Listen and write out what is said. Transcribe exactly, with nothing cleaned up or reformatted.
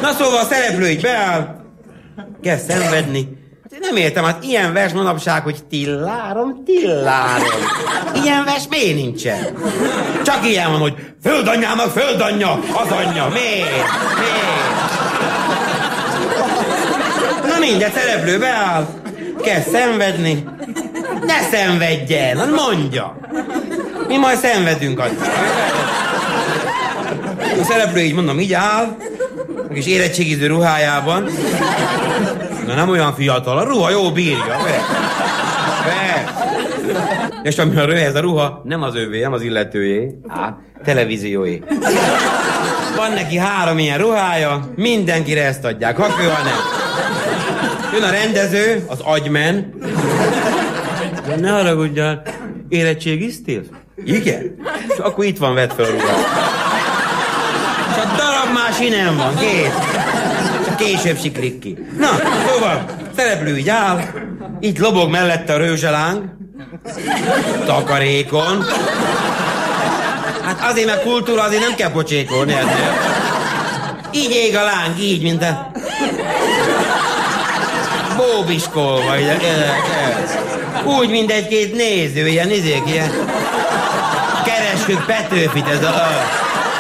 Na szóval a szereplő így beáll, kezd szenvedni. Hát én nem értem, hát ilyen vers manapság, hogy tillárom, tillárom. Ilyen vers miért nincsen? Csak ilyen van, hogy földanyának földanyja, az anyja, miért? Miért? Na mindegy, szereplő beáll, kezd szenvedni. Ne szenvedjen, hát mondja. Mi majd szenvedünk addig. A szereplő így mondom, így áll, a kis érettségiző ruhájában. Na nem olyan fiatal, a ruha jó bírja. Persze. És ami a röhe, ez a ruha nem az övé, nem az illetőjé. Á, televízióé. Van neki három ilyen ruhája, mindenkire ezt adják, ha fő, ha nem. Jön a rendező, az agymen. Ne haragudjál, érettségiztél? Igen? És akkor itt van, vedd fel a ruhát. És a darab más innen van, kész. Csak később siklik ki. Na, szóval, szereplő így áll, itt lobog mellette a rőzseláng, takarékon. Hát azért, mert kultúra, azért nem kell pocsékolni ezzel. Így ég a láng, így, mint a... bóbiskolva, így, úgy, mint egy-két néző, ilyen izék, ilyen... Kereskük Petőfit, ez a...